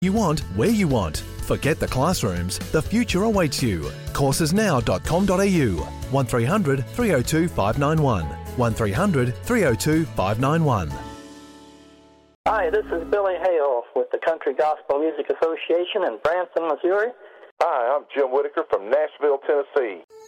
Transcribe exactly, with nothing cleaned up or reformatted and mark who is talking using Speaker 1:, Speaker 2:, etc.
Speaker 1: You want, where you want. Forget the classrooms. The future awaits you. courses now dot com dot a u. one three hundred three oh two five nine one. one three hundred three oh two five nine one.
Speaker 2: Hi, this is Billy Hale with the Country Gospel Music Association in Branson, Missouri.
Speaker 3: Hi, I'm Jim Whitaker from Nashville, Tennessee.